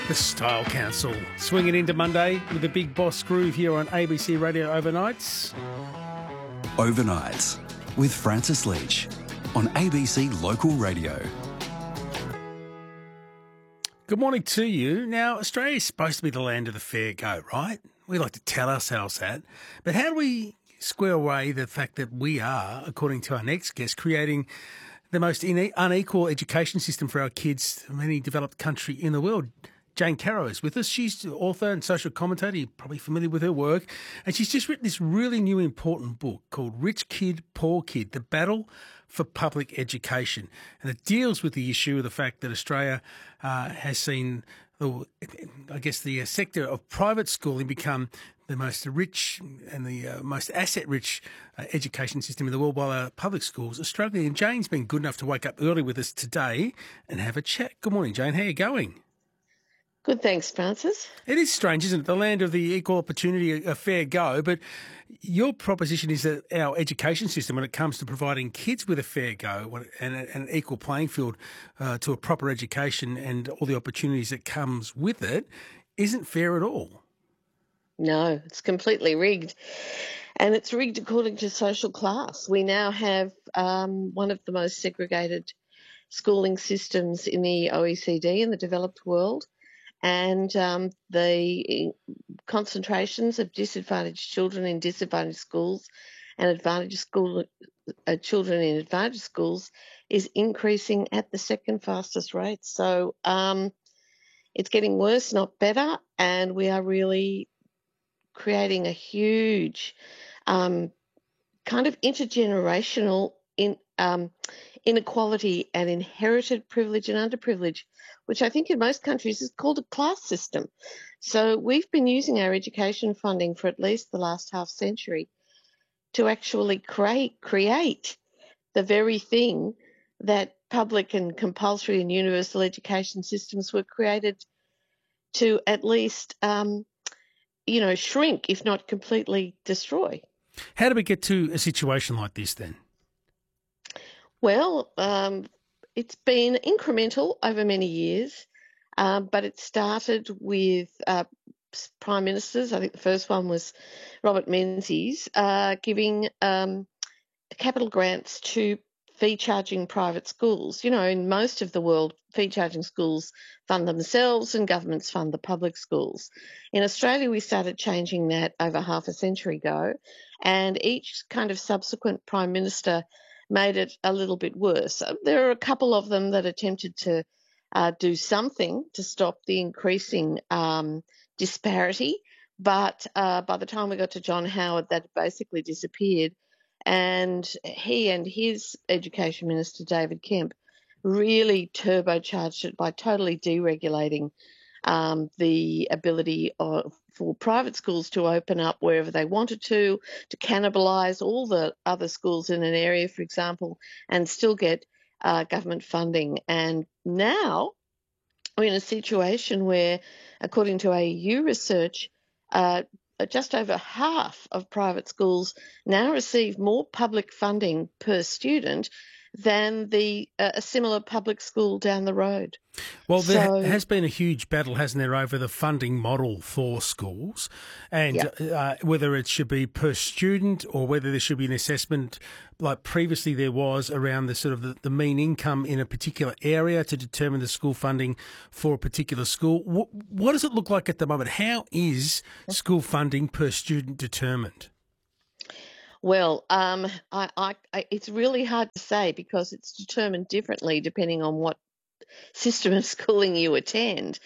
The Style Council, swinging into Monday with the Big Boss Groove here on ABC Radio Overnights. Overnights with Francis Leach on ABC Local Radio. Good morning to you. Now, Australia is supposed to be the land of the fair go, right? We like to tell ourselves that. But how do we square away the fact that we are, according to our next guest, creating the most unequal education system for our kids from any developed country in the world? Jane Caro is with us. She's an author and social commentator. You're probably familiar with her work. And she's just written this really new important book called Rich Kid, Poor Kid, The Battle for Public Education. And it deals with the issue of the fact that Australia has seen, the sector of private schooling become the most rich and the most asset-rich education system in the world, while our public schools are struggling. And Jane's been good enough to wake up early with us today and have a chat. Good morning, Jane. How are you going? Good, thanks, Francis. It is strange, isn't it? The land of the equal opportunity, a fair go. But your proposition is that our education system, when it comes to providing kids with a fair go and an equal playing field to a proper education and all the opportunities that comes with it, isn't fair at all. No, it's completely rigged. And it's rigged according to social class. We now have one of the most segregated schooling systems in the OECD, in the developed world. And the concentrations of disadvantaged children in disadvantaged schools and children in advantaged schools is increasing at the second fastest rate. So it's getting worse, not better, and we are really creating a huge kind of intergenerational inequality and inherited privilege and underprivilege, which I think in most countries is called a class system. So we've been using our education funding for at least the last half century to actually create the very thing that public and compulsory and universal education systems were created to at least, shrink, if not completely destroy. How do we get to a situation like this then? Well, it's been incremental over many years, but it started with prime ministers. I think the first one was Robert Menzies, giving capital grants to fee-charging private schools. You know, in most of the world, fee-charging schools fund themselves and governments fund the public schools. In Australia, we started changing that over half a century ago, and each kind of subsequent prime minister made it a little bit worse. There are a couple of them that attempted to do something to stop the increasing disparity, but by the time we got to John Howard, that basically disappeared. And he and his education minister, David Kemp, really turbocharged it by totally deregulating the ability for private schools to open up wherever they wanted to cannibalise all the other schools in an area, for example, and still get government funding. And now we're in a situation where, according to AU research, just over half of private schools now receive more public funding per student than a similar public school down the road. Well, there has been a huge battle, hasn't there, over the funding model for schools and whether it should be per student or whether there should be an assessment like previously there was around the sort of the mean income in a particular area to determine the school funding for a particular school. What does it look like at the moment? How is school funding per student determined? Well, it's really hard to say because it's determined differently depending on what system of schooling you attend.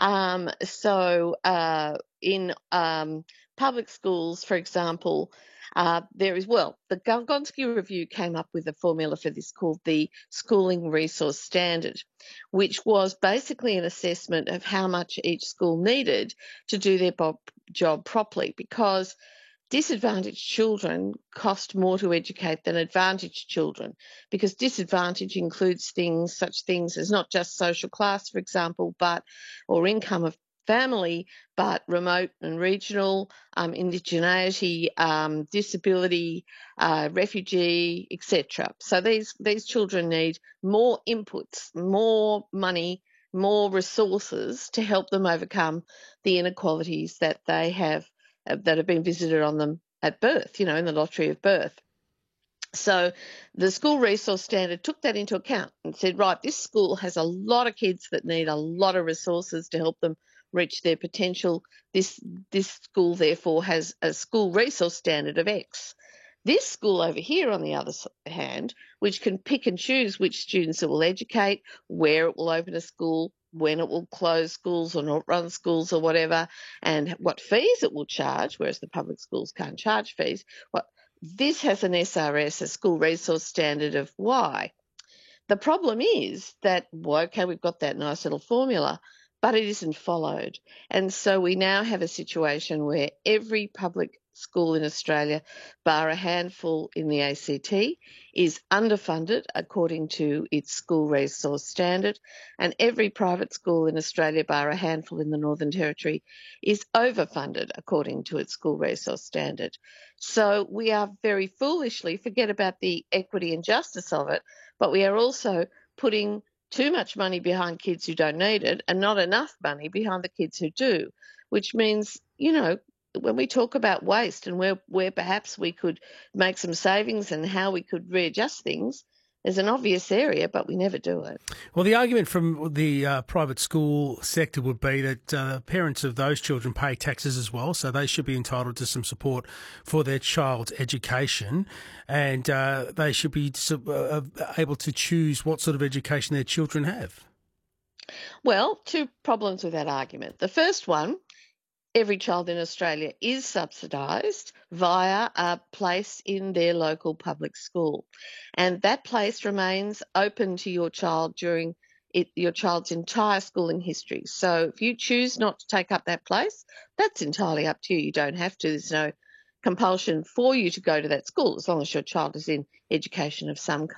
In public schools, for example, the Gonski Review came up with a formula for this called the Schooling Resource Standard, which was basically an assessment of how much each school needed to do their job properly, because disadvantaged children cost more to educate than advantaged children, because disadvantage includes such things as not just social class, for example, or income of family, but remote and regional, indigeneity, disability, refugee, etc. So these children need more inputs, more money more resources to help them overcome the inequalities that they have that have been visited on them at birth, in the lottery of birth. So the school resource standard took that into account and said, right, this school has a lot of kids that need a lot of resources to help them reach their potential. This school, therefore, has a school resource standard of X. This school over here, on the other hand, which can pick and choose which students it will educate, where it will open a school, when it will close schools or not run schools or whatever, and what fees it will charge, whereas the public schools can't charge fees. This has an SRS, a school resource standard of Y. The problem is that, okay, we've got that nice little formula, but it isn't followed. And so we now have a situation where every public school in Australia, bar a handful in the ACT, is underfunded according to its school resource standard, and every private school in Australia, bar a handful in the Northern Territory, is overfunded according to its school resource standard. So we are very foolishly, forget about the equity and justice of it, but we are also putting too much money behind kids who don't need it and not enough money behind the kids who do, which means, when we talk about waste and where perhaps we could make some savings and how we could readjust things, there's an obvious area, but we never do it. Well, the argument from the private school sector would be that parents of those children pay taxes as well, so they should be entitled to some support for their child's education, and they should be able to choose what sort of education their children have. Well, two problems with that argument. The first one, every child in Australia is subsidised via a place in their local public school. And that place remains open to your child during your child's entire schooling history. So if you choose not to take up that place, that's entirely up to you. You don't have to. There's no compulsion for you to go to that school as long as your child is in education of some kind.